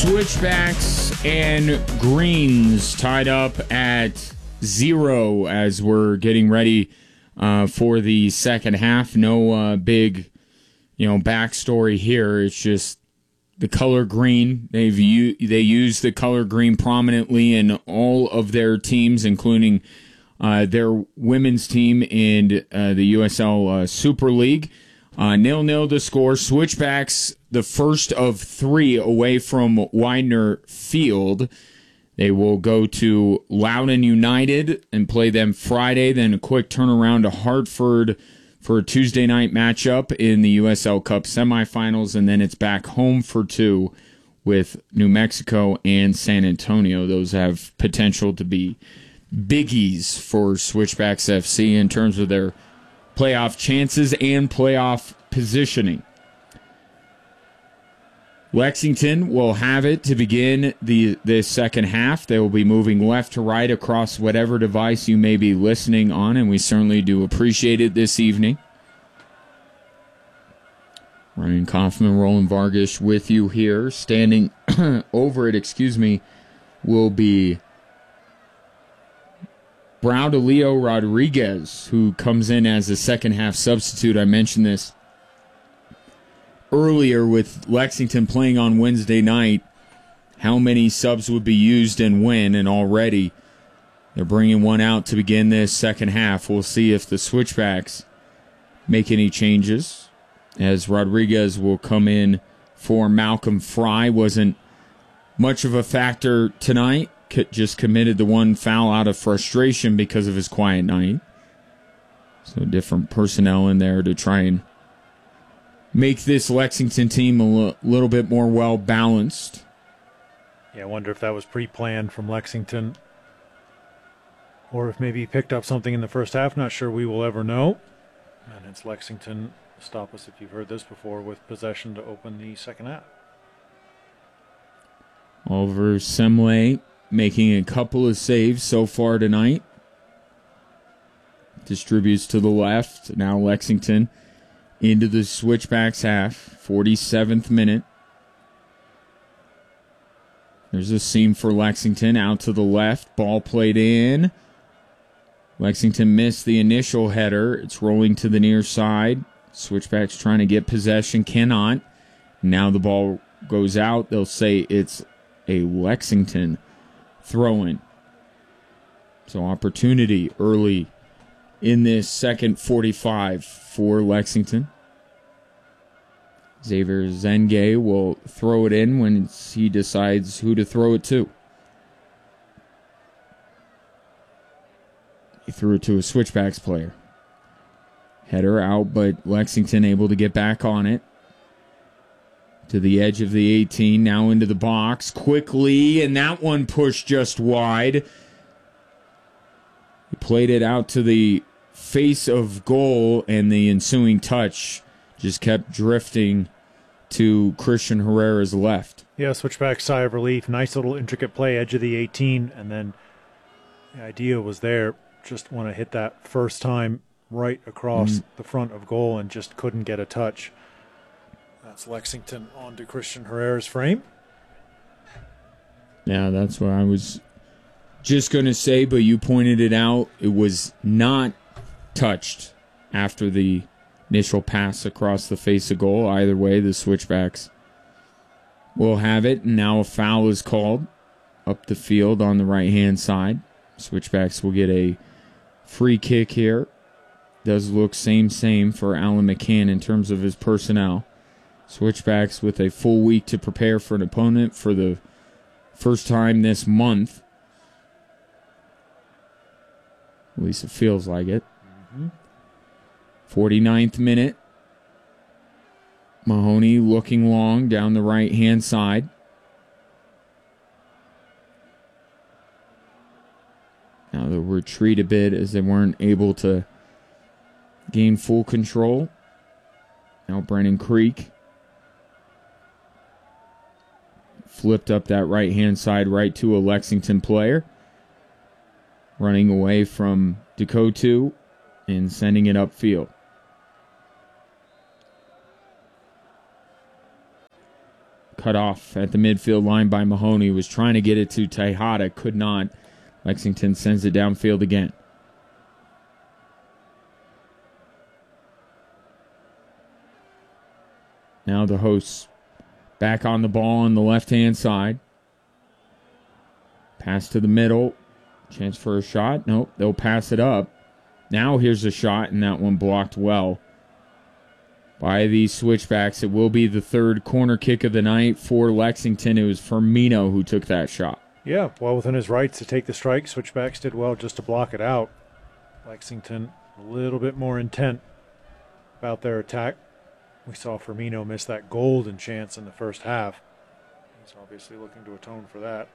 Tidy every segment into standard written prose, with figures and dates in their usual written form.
Switchbacks and Greens tied up at 0 as we're getting ready for the second half. No big, backstory here. It's just the color green. They use the color green prominently in all of their teams, including their women's team in the USL Super League. 0-0 the score. Switchbacks, the first of 3 away from Widener Field. They will go to Loudoun United and play them Friday, then a quick turnaround to Hartford for a Tuesday night matchup in the USL Cup semifinals, and then it's back home for 2 with New Mexico and San Antonio. Those have potential to be biggies for Switchbacks FC in terms of their playoff chances and playoff positioning. Lexington will have it to begin the second half. They will be moving left to right across whatever device you may be listening on, and we certainly do appreciate it this evening. Ryan Kaufman, Roland Vargas with you here. Standing over it, will be Braudilio Rodriguez, who comes in as a second-half substitute. I mentioned this earlier with Lexington playing on Wednesday night, how many subs would be used and when, and already they're bringing one out to begin this second half. We'll see if the Switchbacks make any changes, as Rodriguez will come in for Malcolm Fry. Wasn't much of a factor tonight. Just committed the one foul out of frustration because of his quiet night. So different personnel in there to try and make this Lexington team a little bit more well-balanced. Yeah, I wonder if that was pre-planned from Lexington, or if maybe he picked up something in the first half. Not sure, we will ever know. And it's Lexington, stop us if you've heard this before, with possession to open the second half. Oliver Semle making a couple of saves so far tonight. Distributes to the left. Now Lexington into the Switchbacks half. 47th minute. There's a seam for Lexington out to the left. Ball played in. Lexington missed the initial header. It's rolling to the near side. Switchbacks trying to get possession. Cannot. Now the ball goes out. They'll say it's a Lexington throw-in. So opportunity early in this second 45 for Lexington. Xavier Zenge will throw it in when he decides who to throw it to. He threw it to a Switchbacks player. Header out, but Lexington able to get back on it. To the edge of the 18, now into the box quickly, and that one pushed just wide. He played it out to the face of goal, and the ensuing touch just kept drifting to Christian Herrera's left. Yeah, Switchback sigh of relief. Nice little intricate play, edge of the 18, and then the idea was there. Just want to hit that first time right across the front of goal and just couldn't get a touch. That's Lexington onto Christian Herrera's frame. Yeah, that's what I was just going to say, but you pointed it out. It was not touched after the initial pass across the face of goal. Either way, the Switchbacks will have it, and now a foul is called up the field on the right-hand side. Switchbacks will get a free kick here. Does look same for Alan McCann in terms of his personnel. Switchbacks with a full week to prepare for an opponent for the first time this month. At least it feels like it. 49th minute. Mahoney looking long down the right-hand side. Now they'll retreat a bit as they weren't able to gain full control. Now Brennan Creek flipped up that right-hand side right to a Lexington player. Running away from Decotu and sending it upfield. cut off at the midfield line by Mahoney. Was trying to get it to Tejada. Could not. Lexington sends it downfield again. Now the hosts back on the ball on the left-hand side. Pass to the middle. Chance for a shot. Nope, they'll pass it up. Now here's a shot, and that one blocked well by the Switchbacks. It will be the third corner kick of the night for Lexington. It was Firmino who took that shot. Yeah, well within his rights to take the strike. Switchbacks did well just to block it out. Lexington a little bit more intent about their attack. We saw Firmino miss that golden chance in the first half. He's obviously looking to atone for that.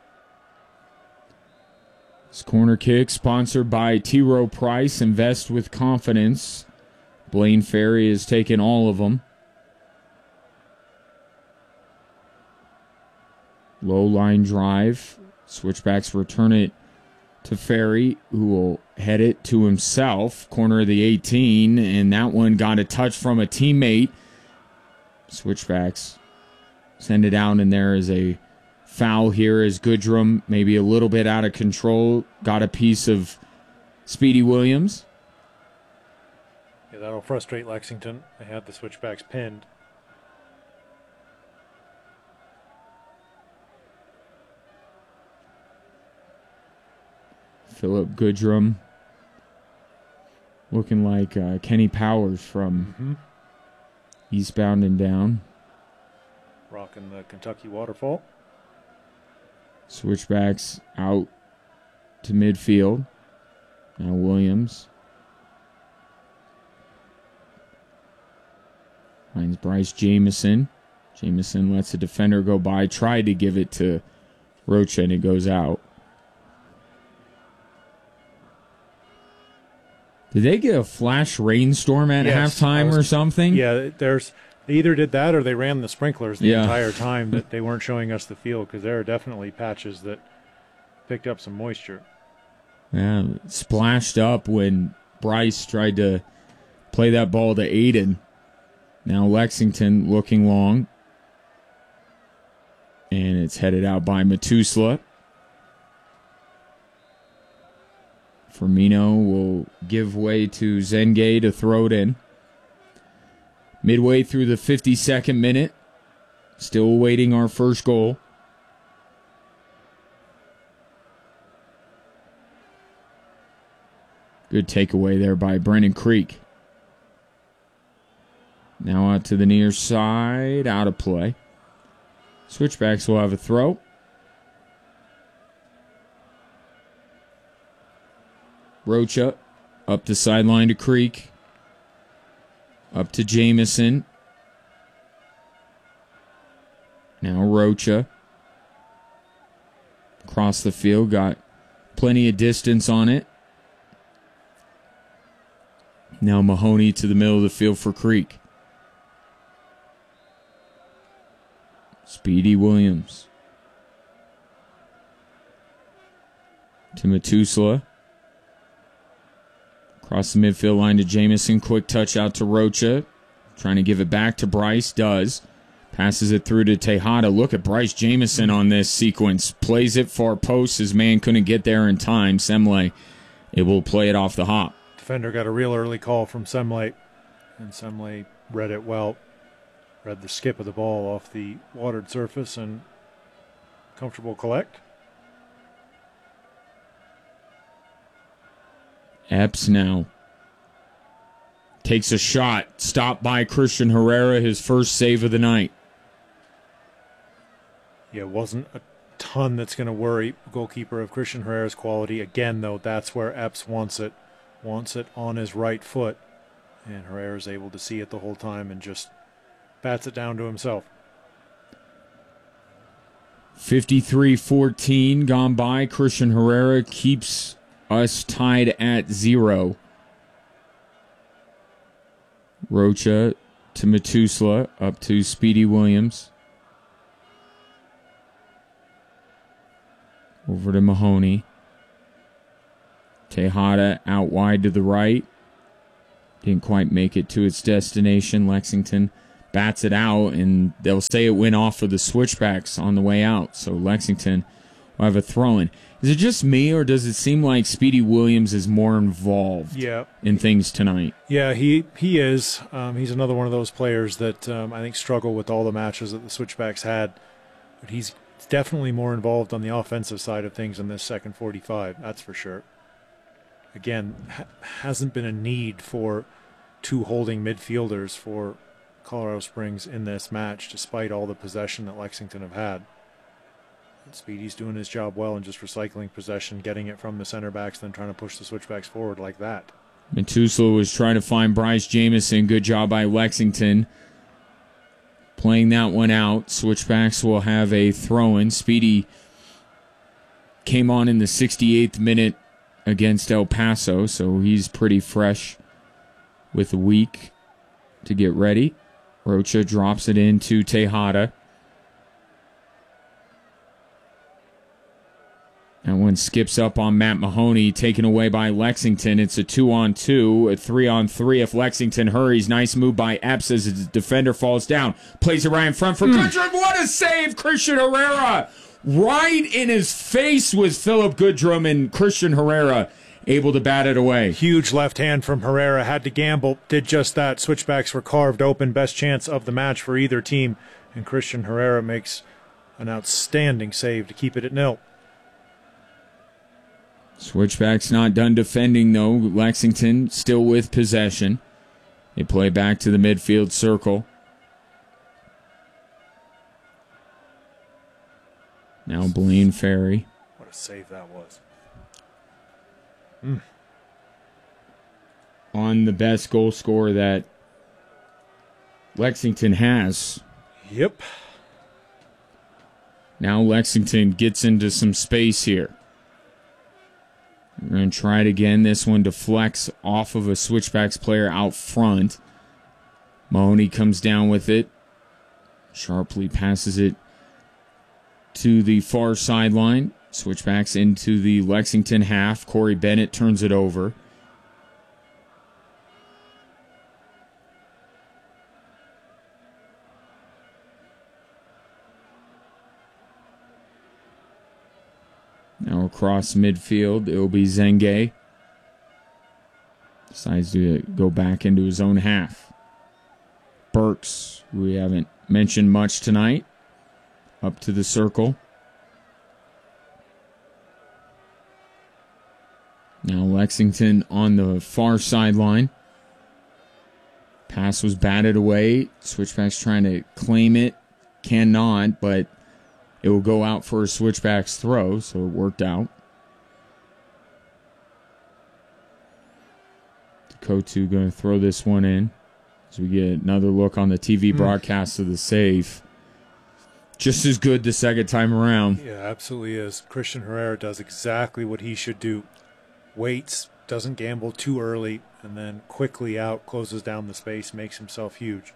This corner kick sponsored by T. Rowe Price. Invest with confidence. Blaine Ferry has taken all of them. Low line drive. Switchbacks return it to Ferry, who will head it to himself. Corner of the 18, and that one got a touch from a teammate. Switchbacks send it out, and there is a foul here as Goodrum, maybe a little bit out of control, got a piece of Speedy Williams. Yeah, that'll frustrate Lexington. They had the Switchbacks pinned. Philip Goodrum looking like Kenny Powers from Eastbound and Down. Rocking the Kentucky waterfall. Switchbacks out to midfield. Now Williams finds Bryce Jamison. Jamison lets the defender go by. Tried to give it to Rocha, and it goes out. Did they get a flash rainstorm at halftime or something? Yeah, they either did that or they ran the sprinklers the entire time that they weren't showing us the field, because there are definitely patches that picked up some moisture. Yeah, it splashed up when Bryce tried to play that ball to Aiden. Now Lexington looking long. And it's headed out by Matusla. Firmino will give way to Zengay to throw it in. Midway through the 52nd minute. Still awaiting our first goal. Good takeaway there by Brennan Creek. Now out to the near side. Out of play. Switchbacks will have a throw. Rocha up the sideline to Creek. Up to Jamison. Now Rocha. Across the field. Got plenty of distance on it. Now Mahoney to the middle of the field for Creek. Speedy Williams. To Matusla. Across the midfield line to Jamison. Quick touch out to Rocha. Trying to give it back to Bryce. Does. Passes it through to Tejada. Look at Bryce Jamison on this sequence. Plays it far post. His man couldn't get there in time. Semle able to play it off the hop. Defender got a real early call from Semle, and Semle read it well. Read the skip of the ball off the watered surface and comfortable collect. Epps now takes a shot. Stopped by Christian Herrera, his first save of the night. Yeah, it wasn't a ton that's going to worry goalkeeper of Christian Herrera's quality. Again, though, that's where Epps wants it. Wants it on his right foot. And Herrera's able to see it the whole time and just bats it down to himself. 53-14 gone by. Christian Herrera keeps us tied at 0. Rocha to Matusla, up to Speedy Williams. Over to Mahoney. Tejada out wide to the right. Didn't quite make it to its destination. Lexington bats it out, and they'll say it went off of the switchbacks on the way out. So Lexington will have a throw-in. Is it just me, or does it seem like Speedy Williams is more involved in things tonight? Yeah, he is. He's another one of those players that I think struggle with all the matches that the switchbacks had. But he's definitely more involved on the offensive side of things in this second 45, that's for sure. Again, hasn't been a need for two holding midfielders for Colorado Springs in this match, despite all the possession that Lexington have had. Speedy's doing his job well and just recycling possession, getting it from the center backs, then trying to push the switchbacks forward like that. Metusela was trying to find Bryce Jamison. Good job by Lexington. Playing that one out. Switchbacks will have a throw-in. Speedy came on in the 68th minute against El Paso, so he's pretty fresh with a week to get ready. Rocha drops it into Tejada. That one skips up on Matt Mahoney, taken away by Lexington. It's a 2-on-2, a 3-on-3 if Lexington hurries. Nice move by Epps as the defender falls down. Plays it right in front for Goodrum. What a save, Christian Herrera. Right in his face was Philip Goodrum, and Christian Herrera able to bat it away. Huge left hand from Herrera. Had to gamble. Did just that. Switchbacks were carved open. Best chance of the match for either team. And Christian Herrera makes an outstanding save to keep it at 0. Switchbacks not done defending, though. Lexington still with possession. They play back to the midfield circle. Now Blaine Ferry. What a save that was. On the best goal scorer that Lexington has. Yep. Now Lexington gets into some space here. We're going to try it again. This one deflects off of a switchbacks player out front. Mahoney comes down with it. Sharply passes it to the far sideline. Switchbacks into the Lexington half. Corey Bennett turns it over. Now across midfield, it will be Zenge. Decides to go back into his own half. Burks, who we haven't mentioned much tonight, up to the circle. Now Lexington on the far sideline. Pass was batted away. Switchbacks trying to claim it. Cannot, but it will go out for a switchback's throw, so it worked out. Kotu going to throw this one in as we get another look on the TV broadcast of the save. Just as good the second time around. Yeah, absolutely is. Christian Herrera does exactly what he should do. Waits, doesn't gamble too early, and then quickly out, closes down the space, makes himself huge.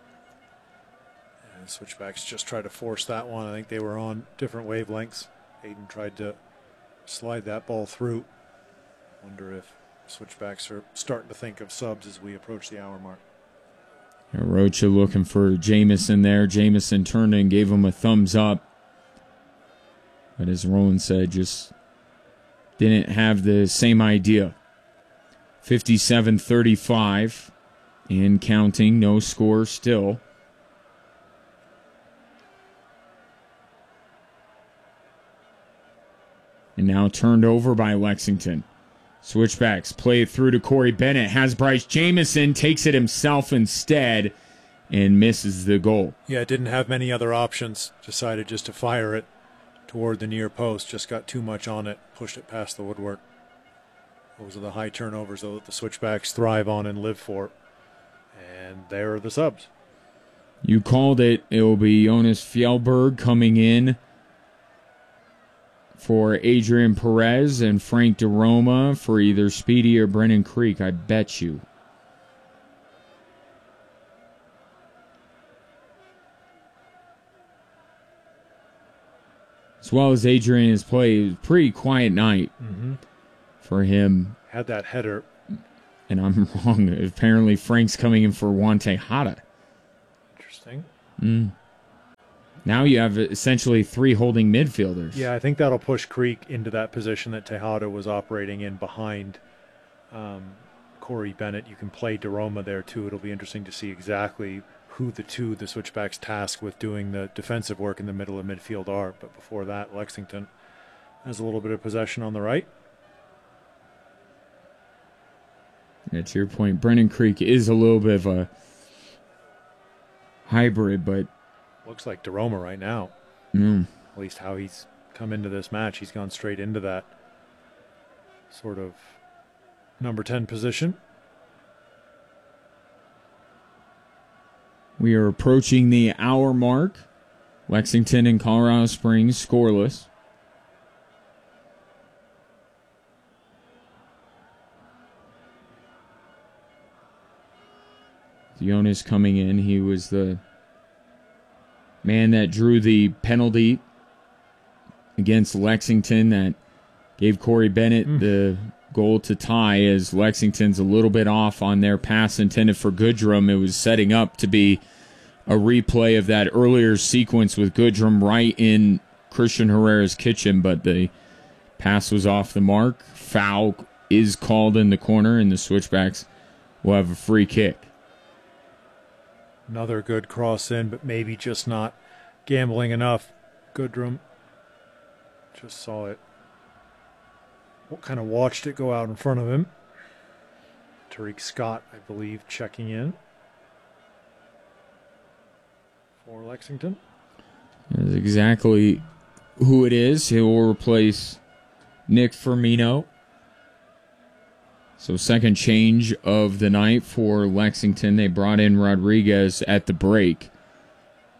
And switchbacks just try to force that one. I think they were on different wavelengths. Aiden tried to slide that ball through. Wonder if switchbacks are starting to think of subs as we approach the hour mark. Rocha looking for Jamison there. Jamison turned and gave him a thumbs up. But as Roland said, just didn't have the same idea. 57-35 and counting. No score still. And now turned over by Lexington. Switchbacks play it through to Corey Bennett. Has Bryce Jamison, takes it himself instead, and misses the goal. Yeah, didn't have many other options. Decided just to fire it toward the near post. Just got too much on it. Pushed it past the woodwork. Those are the high turnovers, though, that the switchbacks thrive on and live for. And there are the subs. You called it. It will be Jonas Fjellberg coming in for Adrian Perez and Frank DeRoma for either Speedy or Brennan Creek, I bet you. As well as Adrian has played, a pretty quiet night for him. Had that header. And I'm wrong. Apparently Frank's coming in for Juan Tejada. Now you have essentially 3 holding midfielders. Yeah, I think that'll push Creek into that position that Tejada was operating in behind Corey Bennett. You can play DeRoma there too. It'll be interesting to see exactly who the switchbacks tasked with doing the defensive work in the middle of midfield are. But before that, Lexington has a little bit of possession on the right. Yeah, to your point, Brendan Creek is a little bit of a hybrid, but looks like DeRoma right now. At least how he's come into this match. He's gone straight into that sort of number 10 position. We are approaching the hour mark. Lexington and Colorado Springs scoreless. Jonas coming in. He was the man that drew the penalty against Lexington that gave Corey Bennett the goal to tie, as Lexington's a little bit off on their pass intended for Goodrum. It was setting up to be a replay of that earlier sequence with Goodrum right in Christian Herrera's kitchen, but the pass was off the mark. Foul is called in the corner, and the Switchbacks will have a free kick. Another good cross in, but maybe just not gambling enough. Goodrum just saw it. Kind of watched it go out in front of him. Tariq Scott, I believe, checking in for Lexington. That's exactly who it is. He will replace Nick Firmino. So second change of the night for Lexington. They brought in Rodriguez at the break.